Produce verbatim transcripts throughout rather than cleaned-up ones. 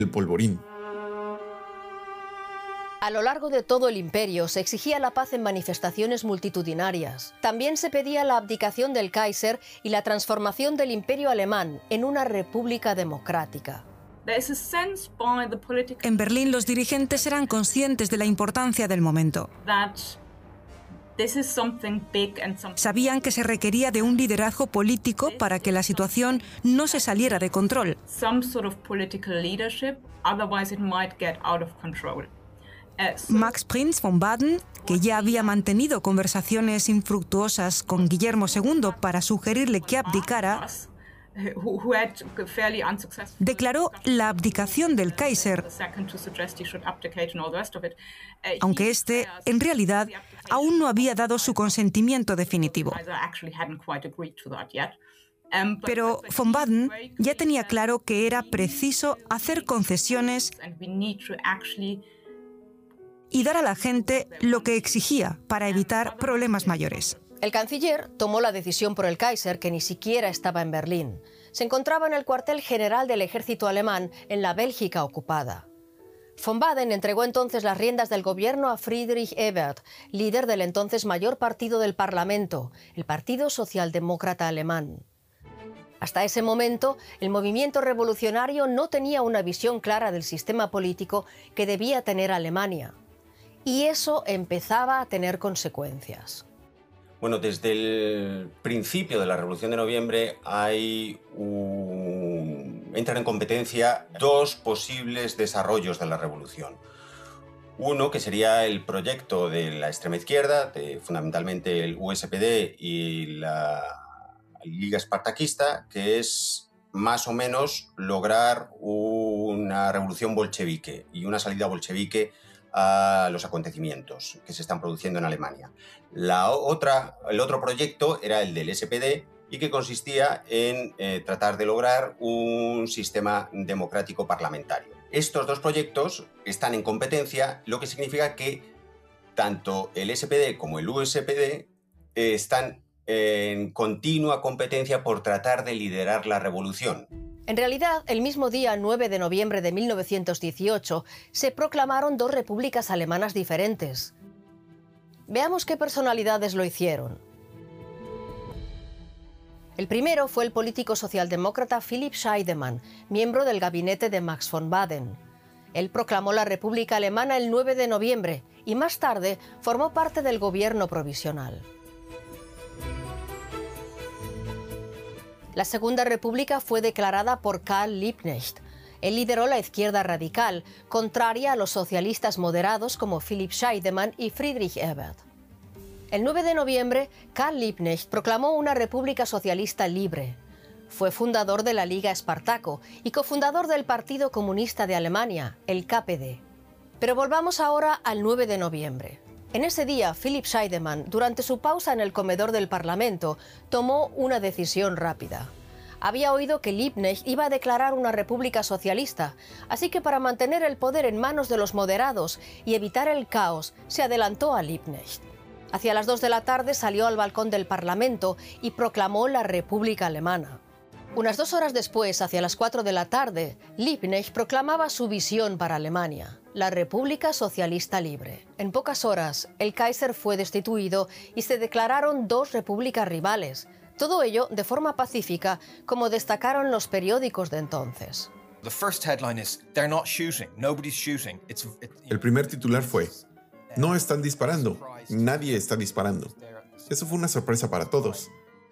el polvorín. A lo largo de todo el imperio se exigía la paz en manifestaciones multitudinarias. También se pedía la abdicación del Kaiser y la transformación del imperio alemán en una república democrática. En Berlín los dirigentes eran conscientes de la importancia del momento. Sabían que se requería de un liderazgo político para que la situación no se saliera de control. Max Prinz von Baden, que ya había mantenido conversaciones infructuosas con Guillermo segundo para sugerirle que abdicara, declaró la abdicación del Kaiser, aunque este, en realidad, aún no había dado su consentimiento definitivo. Pero von Baden ya tenía claro que era preciso hacer concesiones y dar a la gente lo que exigía para evitar problemas mayores. El canciller tomó la decisión por el Kaiser, que ni siquiera estaba en Berlín. Se encontraba en el cuartel general del ejército alemán en la Bélgica ocupada. Von Baden entregó entonces las riendas del gobierno a Friedrich Ebert, líder del entonces mayor partido del Parlamento, el Partido Socialdemócrata Alemán. Hasta ese momento, el movimiento revolucionario no tenía una visión clara del sistema político que debía tener Alemania. Y eso empezaba a tener consecuencias. Bueno, desde el principio de la Revolución de Noviembre hay un... entran en competencia dos posibles desarrollos de la revolución. Uno, que sería el proyecto de la extrema izquierda, de fundamentalmente el U S P D y la Liga Espartaquista, que es más o menos lograr una revolución bolchevique y una salida bolchevique a los acontecimientos que se están produciendo en Alemania. La otra, el otro proyecto era el del S P D y que consistía en eh, tratar de lograr un sistema democrático parlamentario. Estos dos proyectos están en competencia, lo que significa que tanto el S P D como el U S P D eh, están en continua competencia por tratar de liderar la revolución. En realidad, el mismo día nueve de noviembre de mil novecientos dieciocho se proclamaron dos repúblicas alemanas diferentes. Veamos qué personalidades lo hicieron. El primero fue el político socialdemócrata Philipp Scheidemann, miembro del gabinete de Max von Baden. Él proclamó la República Alemana el nueve de noviembre y más tarde formó parte del gobierno provisional. La Segunda República fue declarada por Karl Liebknecht. Él lideró la izquierda radical, contraria a los socialistas moderados como Philipp Scheidemann y Friedrich Ebert. El nueve de noviembre, Karl Liebknecht proclamó una república socialista libre. Fue fundador de la Liga Espartaco y cofundador del Partido Comunista de Alemania, el K P D. Pero volvamos ahora al nueve de noviembre. En ese día, Philipp Scheidemann, durante su pausa en el comedor del Parlamento, tomó una decisión rápida. Había oído que Liebknecht iba a declarar una república socialista, así que para mantener el poder en manos de los moderados y evitar el caos, se adelantó a Liebknecht. Hacia las dos de la tarde salió al balcón del Parlamento y proclamó la República Alemana. Unas dos horas después, hacia las cuatro de la tarde, Liebknecht proclamaba su visión para Alemania, la República Socialista Libre. En pocas horas, el Kaiser fue destituido y se declararon dos repúblicas rivales. Todo ello de forma pacífica, como destacaron los periódicos de entonces. El primer titular fue: no están disparando, nadie está disparando. Eso fue una sorpresa para todos.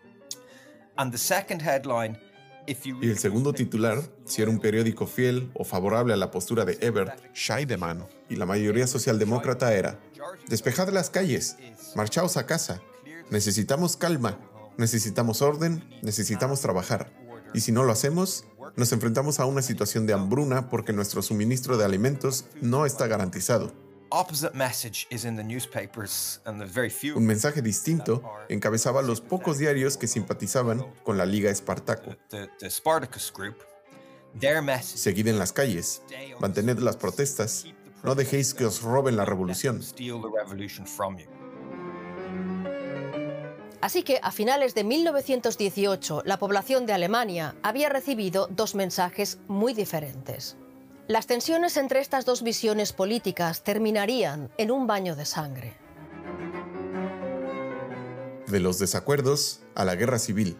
Y el segundo titular, si era un periódico fiel o favorable a la postura de Ebert, Scheidemann y la mayoría socialdemócrata, era: despejad las calles, marchaos a casa, necesitamos calma, necesitamos orden, necesitamos trabajar. Y si no lo hacemos, nos enfrentamos a una situación de hambruna porque nuestro suministro de alimentos no está garantizado. Un mensaje distinto encabezaba los pocos diarios que simpatizaban con la Liga Espartaco. Seguid en las calles, mantened las protestas, no dejéis que os roben la revolución. Así que a finales de mil novecientos dieciocho, la población de Alemania había recibido dos mensajes muy diferentes. Las tensiones entre estas dos visiones políticas terminarían en un baño de sangre. De los desacuerdos a la guerra civil.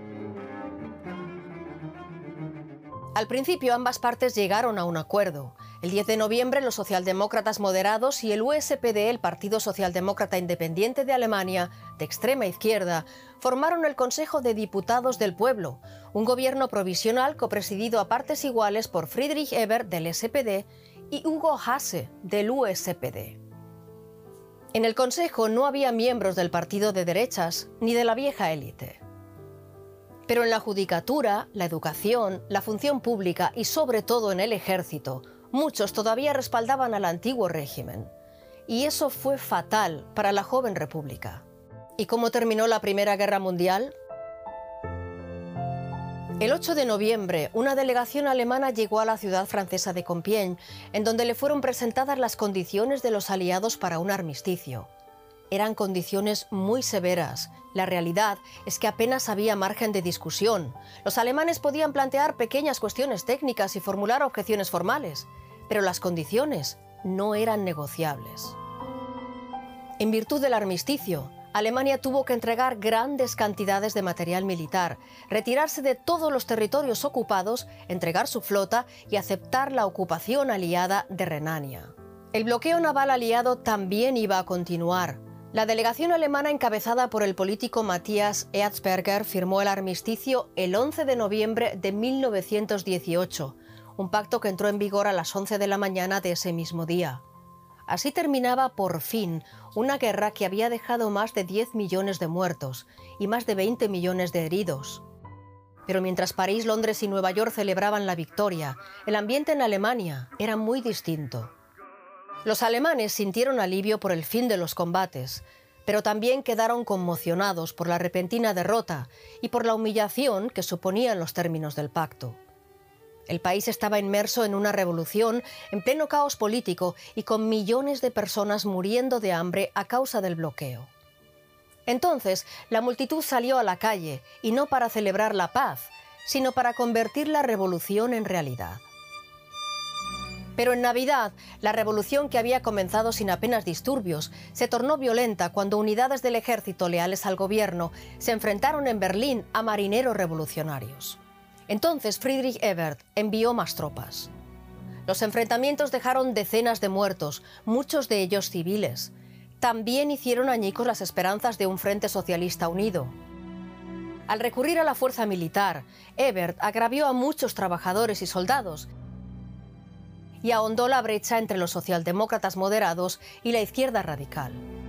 Al principio ambas partes llegaron a un acuerdo. El diez de noviembre los socialdemócratas moderados y el U S P D, el Partido Socialdemócrata Independiente de Alemania, de extrema izquierda, formaron el Consejo de Diputados del Pueblo, un gobierno provisional copresidido a partes iguales por Friedrich Ebert del S P D y Hugo Haase del U S P D. En el Consejo no había miembros del partido de derechas ni de la vieja élite. Pero en la judicatura, la educación, la función pública y sobre todo en el ejército, muchos todavía respaldaban al antiguo régimen. Y eso fue fatal para la joven república. ¿Y cómo terminó la Primera Guerra Mundial? El ocho de noviembre, una delegación alemana llegó a la ciudad francesa de Compiègne, en donde le fueron presentadas las condiciones de los aliados para un armisticio. Eran condiciones muy severas. La realidad es que apenas había margen de discusión. Los alemanes podían plantear pequeñas cuestiones técnicas y formular objeciones formales, pero las condiciones no eran negociables. En virtud del armisticio, Alemania tuvo que entregar grandes cantidades de material militar, retirarse de todos los territorios ocupados, entregar su flota y aceptar la ocupación aliada de Renania. El bloqueo naval aliado también iba a continuar. La delegación alemana encabezada por el político Matthias Erzberger firmó el armisticio el once de noviembre de mil novecientos dieciocho, un pacto que entró en vigor a las once de la mañana de ese mismo día. Así terminaba por fin una guerra que había dejado más de diez millones de muertos y más de veinte millones de heridos. Pero mientras París, Londres y Nueva York celebraban la victoria, el ambiente en Alemania era muy distinto. Los alemanes sintieron alivio por el fin de los combates, pero también quedaron conmocionados por la repentina derrota y por la humillación que suponían los términos del pacto. El país estaba inmerso en una revolución, en pleno caos político y con millones de personas muriendo de hambre a causa del bloqueo. Entonces, la multitud salió a la calle, y no para celebrar la paz, sino para convertir la revolución en realidad. Pero en Navidad, la revolución que había comenzado sin apenas disturbios se tornó violenta cuando unidades del ejército leales al gobierno se enfrentaron en Berlín a marineros revolucionarios. Entonces Friedrich Ebert envió más tropas. Los enfrentamientos dejaron decenas de muertos, muchos de ellos civiles. También hicieron añicos las esperanzas de un frente socialista unido. Al recurrir a la fuerza militar, Ebert agravió a muchos trabajadores y soldados y ahondó la brecha entre los socialdemócratas moderados y la izquierda radical.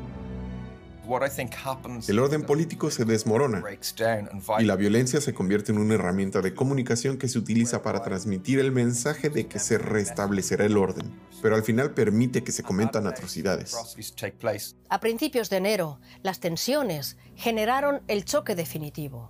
El orden político se desmorona y la violencia se convierte en una herramienta de comunicación que se utiliza para transmitir el mensaje de que se restablecerá el orden, pero al final permite que se cometan atrocidades. A principios de enero, las tensiones generaron el choque definitivo.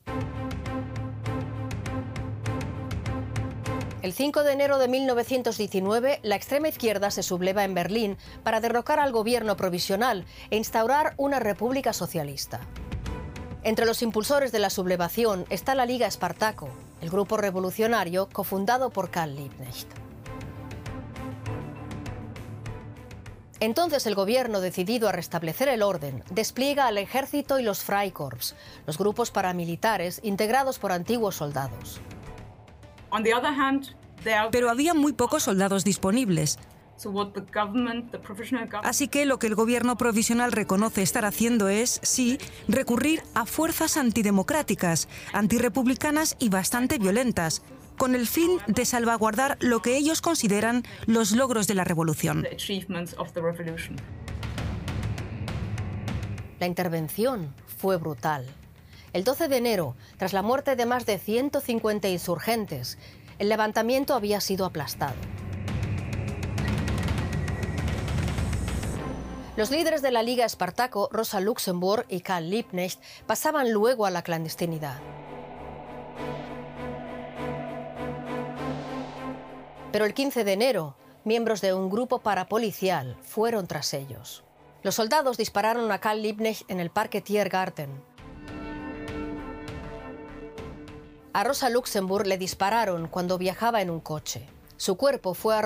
El cinco de enero de mil novecientos diecinueve, la extrema izquierda se subleva en Berlín para derrocar al gobierno provisional e instaurar una república socialista. Entre los impulsores de la sublevación está la Liga Espartaco, el grupo revolucionario cofundado por Karl Liebknecht. Entonces el gobierno, decidido a restablecer el orden, despliega al ejército y los Freikorps, los grupos paramilitares integrados por antiguos soldados. Pero había muy pocos soldados disponibles. Así que lo que el gobierno provisional reconoce estar haciendo es, sí, recurrir a fuerzas antidemocráticas, antirrepublicanas y bastante violentas, con el fin de salvaguardar lo que ellos consideran los logros de la revolución. La intervención fue brutal. El doce de enero, tras la muerte de más de ciento cincuenta insurgentes, el levantamiento había sido aplastado. Los líderes de la Liga Espartaco, Rosa Luxemburg y Karl Liebknecht, pasaban luego a la clandestinidad. Pero el quince de enero, miembros de un grupo parapolicial fueron tras ellos. Los soldados dispararon a Karl Liebknecht en el Parque Tiergarten. A Rosa Luxemburg le dispararon cuando viajaba en un coche. Su cuerpo fue